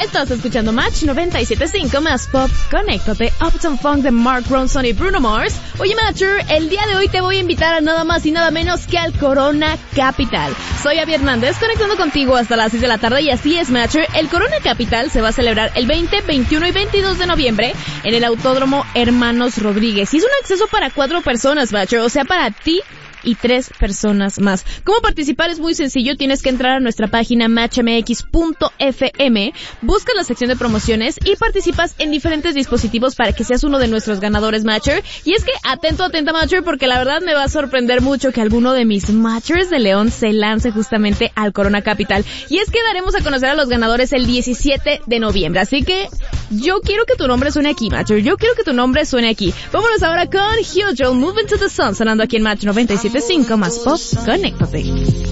Estás escuchando Match 97.5 más Pop. Conéctate. Uptown Funk de Mark Ronson y Bruno Mars. Oye, Matcher, el día de hoy te voy a invitar a nada más y nada menos que al Corona Capital. Soy Abby Hernández, conectando contigo hasta las 6 de la tarde y así es, Matcher. El Corona Capital se va a celebrar el 20, 21 y 22 de noviembre en el Autódromo Hermanos Rodríguez. Y es un acceso para 4 personas, Matcher, o sea, para ti y 3 personas más. ¿Cómo participar? Es muy sencillo, tienes que entrar a nuestra página matchmx.fm, buscas la sección de promociones y participas en diferentes dispositivos para que seas uno de nuestros ganadores, Matcher. Y es que, atenta, Matcher, porque la verdad me va a sorprender mucho que alguno de mis Matchers de León se lance justamente al Corona Capital. Y es que daremos a conocer a los ganadores el 17 de noviembre, así que yo quiero que tu nombre suene aquí, Matcher, yo quiero que tu nombre suene aquí. Vámonos ahora con Hugh Joel, Moving to the Sun, sonando aquí en Match 97.5 más Pop. Conéctate.